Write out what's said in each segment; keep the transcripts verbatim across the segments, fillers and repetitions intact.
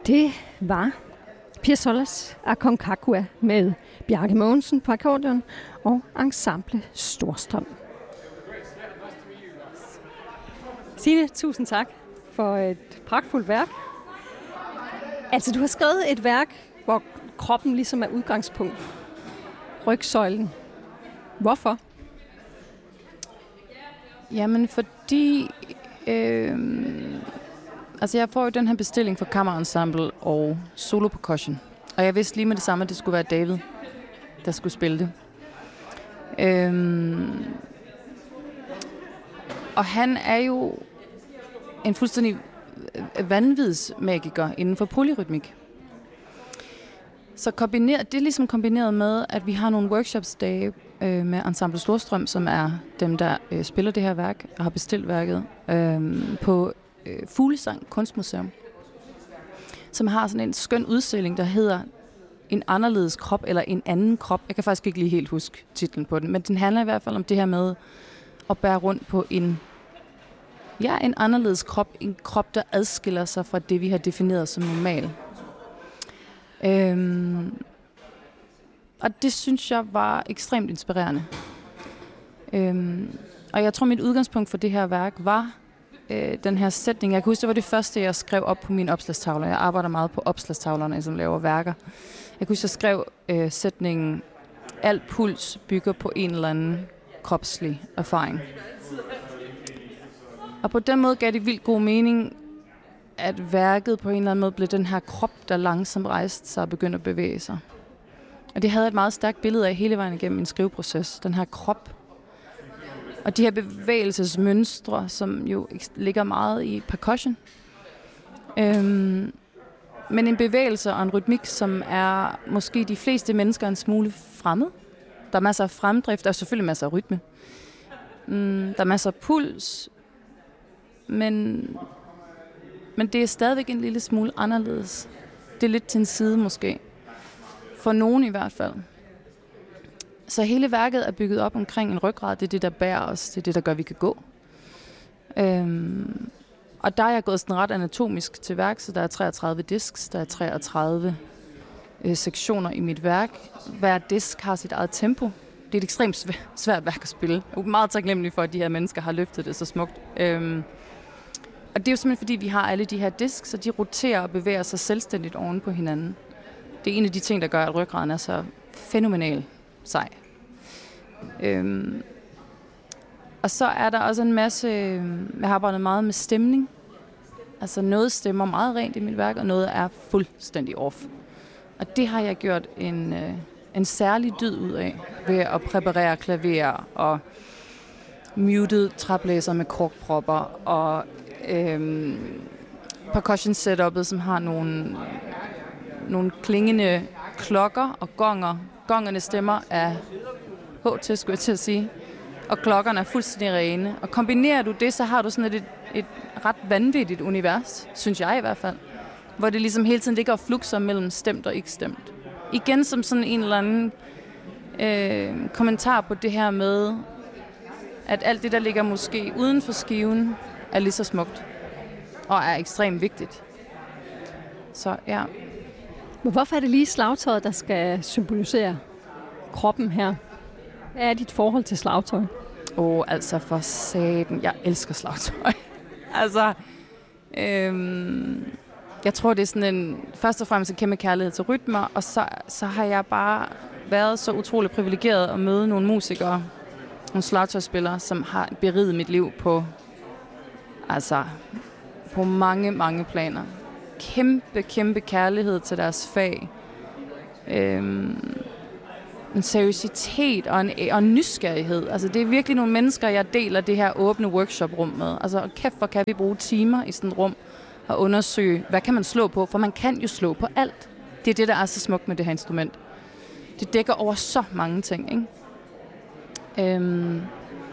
Det var Pia Solas Aconcagua med Bjarke Mogensen på akkordeon og Ensemble Storstrøm. Signe, tusind tak for et pragtfuldt værk. Altså, du har skrevet et værk, hvor kroppen ligesom er udgangspunkt. Rygsøjlen. Hvorfor? Jamen, fordi... Øh, altså, jeg får jo den her bestilling for kammerensemble og solo percussion. Og jeg vidste lige med det samme, at det skulle være David, der skulle spille det. Øh, og han er jo en fuldstændig vanvidsmagiker inden for polyrytmik. Så kombineret, det er ligesom kombineret med, at vi har nogle workshops-dage øh, med Ensemble Storstrøm, som er dem, der øh, spiller det her værk og har bestilt værket øh, på øh, Fuglesang Kunstmuseum, som har sådan en skøn udstilling, der hedder En anderledes krop eller En anden krop. Jeg kan faktisk ikke lige helt huske titlen på den, men den handler i hvert fald om det her med at bære rundt på en Ja, en anderledes krop. En krop, der adskiller sig fra det, vi har defineret som normal. Øhm, og det synes jeg var ekstremt inspirerende. Øhm, og jeg tror, mit udgangspunkt for det her værk var øh, den her sætning. Jeg kan huske, det var det første, jeg skrev op på mine opslagstavler. Jeg arbejder meget på opslagstavlerne, som laver værker. Jeg kan huske, jeg skrev øh, sætningen: Al puls bygger på en eller anden kropslig erfaring. Og på den måde gav det vildt god mening, at værket på en eller anden måde blev den her krop, der langsomt rejste sig og begyndte at bevæge sig. Og det havde et meget stærkt billede af hele vejen igennem min skriveproces, den her krop. Og de her bevægelsesmønstre, som jo ligger meget i percussion. Øhm, men en bevægelse og en rytmik, som er måske de fleste mennesker en smule fremmed. Der er masser af fremdrift, og selvfølgelig masser af rytme. Mm, der er masser af puls, men, men det er stadigvæk en lille smule anderledes. Det er lidt til en side måske. For nogen i hvert fald. Så hele værket er bygget op omkring en ryggrad. Det er det, der bærer os. Det er det, der gør, at vi kan gå. Øhm, og der er jeg gået sådan ret anatomisk til værk, så der er treogtredive disks, der er treogtredive øh, sektioner i mit værk. Hver disk har sit eget tempo. Det er et ekstremt svært, svært værk at spille. Jeg er meget taknemmelig for, at de her mennesker har løftet det så smukt. Øhm, og det er jo simpelthen, fordi vi har alle de her disks, så de roterer og bevæger sig selvstændigt oven på hinanden. Det er en af de ting, der gør, at ryggraden er så fænomenal sej. Øhm, og så er der også en masse... Jeg har arbejdet meget med stemning. Altså noget stemmer meget rent i mit værk, og noget er fuldstændig off. Og det har jeg gjort en, øh, en særlig dyd ud af, ved at præparere klaver og muted traplæser med korkpropper og øhm, percussion setup'et, som har nogle, nogle klingende klokker og gonger. Gongerne stemmer af H T, skulle jeg til at sige. Og klokkerne er fuldstændig rene. Og kombinerer du det, så har du sådan et, et ret vanvittigt univers, synes jeg i hvert fald. Hvor det ligesom hele tiden ligger og flukser mellem stemt og ikke stemt. Igen som sådan en eller anden øh, kommentar på det her med, at alt det, der ligger måske uden for skiven, er lige så smukt. Og er ekstremt vigtigt. Så ja. Men hvorfor er det lige slagtøjet, der skal symbolisere kroppen her? Hvad er dit forhold til slagtøj? Åh, oh, altså for satan. Jeg elsker slagtøj. altså, øhm, jeg tror, det er sådan en, først og fremmest en kæmpe kærlighed til rytmer, og så, så har jeg bare været så utrolig privilegeret at møde nogle musikere, nogle slagtøjspillere, som har beriget mit liv på, altså, på mange, mange planer. Kæmpe, kæmpe kærlighed til deres fag. Øhm, en seriøsitet og en, og en nysgerrighed. Altså, det er virkelig nogle mennesker, jeg deler det her åbne workshop-rum med. Altså, kæft, hvor kan vi bruge timer i sådan et rum og undersøge, hvad kan man slå på? For man kan jo slå på alt. Det er det, der er så smukt med det her instrument. Det dækker over så mange ting, ikke? Øhm,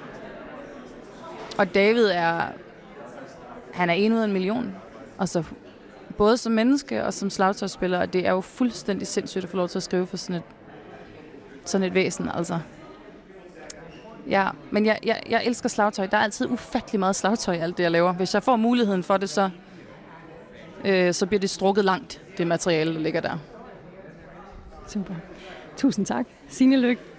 og David er, han er en ud af en million. Altså, både som menneske og som slagtøjspiller, og det er jo fuldstændig sindssygt at få lov til at skrive for sådan et, sådan et væsen, altså. Ja, men jeg, jeg, jeg elsker slagtøj. Der er altid ufattelig meget slagtøj i alt det, jeg laver. Hvis jeg får muligheden for det, så, øh, så bliver det strukket langt, det materiale, der ligger der. Super. Tusind tak. Signe Lykke.